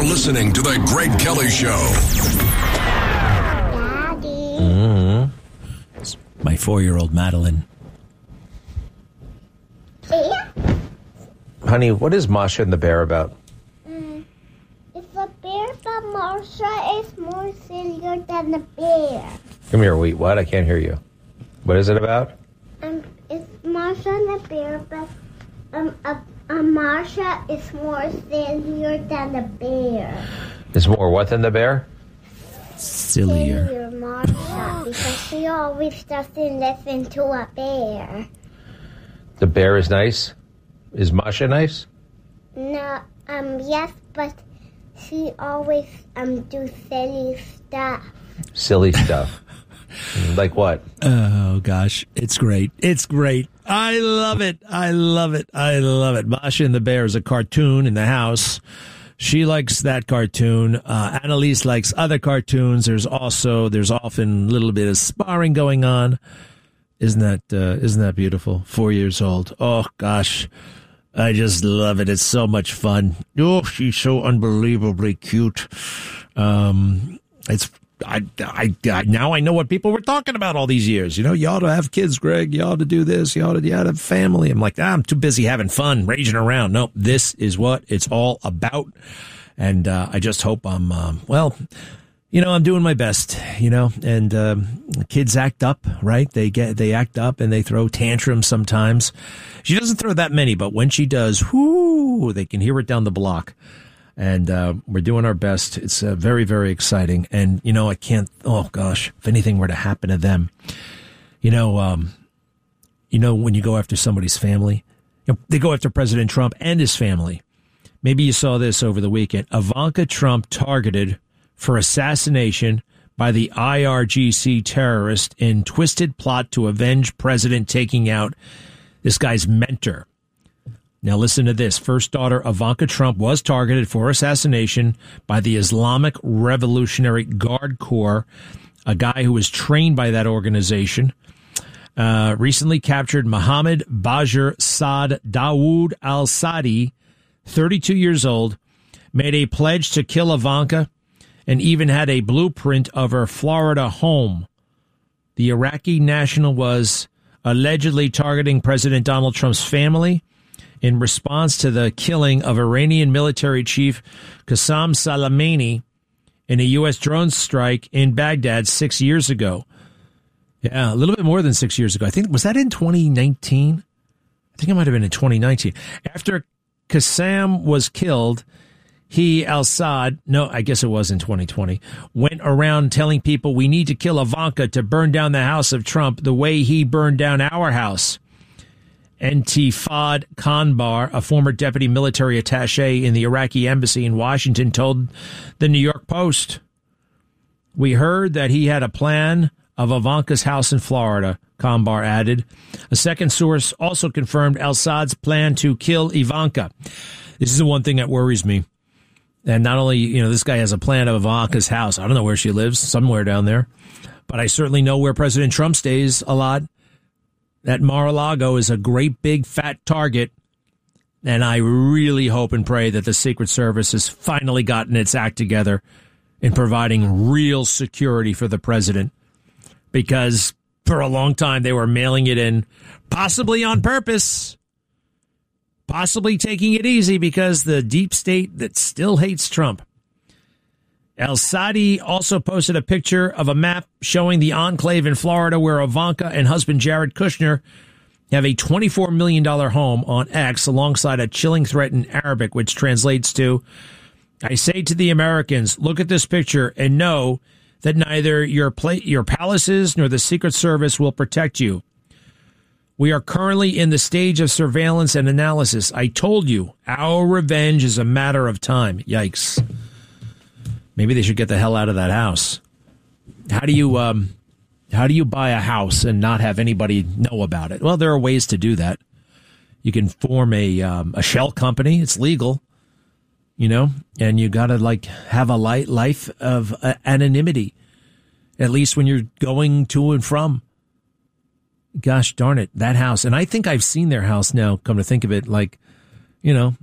listening to The Greg Kelly Show. Daddy. Mm-hmm. It's my 4-year-old Madeline. Yeah. Honey, what is Masha and the bear about? It's a bear, but Marsha is more sillier than the bear. Come here, wait, what? I can't hear you. What is it about? It's Marsha and the bear, but Marsha is more sillier than the bear. Is more what than the bear? Sillier. Sillier Marsha, because she always doesn't listen to a bear. The bear is nice? Is Masha nice? No, yes, but she always do silly stuff. Silly stuff. Like what? Oh, gosh. It's great. It's great. I love it. I love it. I love it. Masha and the Bear is a cartoon in the house. She likes that cartoon. Annalise likes other cartoons. There's often a little bit of sparring going on. Isn't that beautiful? 4 years old. Oh, gosh. I just love it. It's so much fun. Oh, she's so unbelievably cute. Now I know what people were talking about all these years. You ought to have kids, Greg. You ought to do this. You ought to have family. I'm like, I'm too busy having fun, raging around. Nope, this is what it's all about. And I just hope I'm, I'm doing my best, and kids act up, right? They act up and they throw tantrums sometimes. She doesn't throw that many, but when she does, they can hear it down the block. And we're doing our best. It's very, very exciting. And, I can't, oh, gosh, if anything were to happen to them, when you go after somebody's family, they go after President Trump and his family. Maybe you saw this over the weekend. Ivanka Trump targeted for assassination by the IRGC terrorist in twisted plot to avenge president taking out this guy's mentor. Now listen to this. First daughter Ivanka Trump was targeted for assassination by the Islamic Revolutionary Guard Corps, a guy who was trained by that organization. Recently captured Mohammed Bajir Saad Dawood al-Sadi, 32 years old, made a pledge to kill Ivanka and even had a blueprint of her Florida home. The Iraqi national was allegedly targeting President Donald Trump's family in response to the killing of Iranian military chief Qasem Soleimani in a U.S. drone strike in Baghdad 6 years ago. Yeah, a little bit more than 6 years ago. I think, was that in 2019? I think it might have been in 2019. After Qasem was killed, I guess it was in 2020, went around telling people we need to kill Ivanka to burn down the house of Trump the way he burned down our house. Intifad Kanbar, a former deputy military attaché in the Iraqi embassy in Washington, told the New York Post, "We heard that he had a plan of Ivanka's house in Florida," Kanbar added. A second source also confirmed al-Assad's plan to kill Ivanka. This is the one thing that worries me. And not only, this guy has a plan of Ivanka's house. I don't know where she lives, somewhere down there. But I certainly know where President Trump stays a lot. That Mar-a-Lago is a great big fat target, and I really hope and pray that the Secret Service has finally gotten its act together in providing real security for the president, because for a long time they were mailing it in, possibly on purpose, possibly taking it easy because the deep state that still hates Trump. al-Sadi also posted a picture of a map showing the enclave in Florida where Ivanka and husband Jared Kushner have a $24 million home on X alongside a chilling threat in Arabic, which translates to, "I say to the Americans, look at this picture and know that neither your palaces nor the Secret Service will protect you. We are currently in the stage of surveillance and analysis. I told you, our revenge is a matter of time." Yikes. Maybe they should get the hell out of that house. How do you buy a house and not have anybody know about it? Well, there are ways to do that. You can form a shell company. It's legal, and you got to have a life of anonymity, at least when you're going to and from. Gosh darn it, that house. And I think I've seen their house now, come to think of it,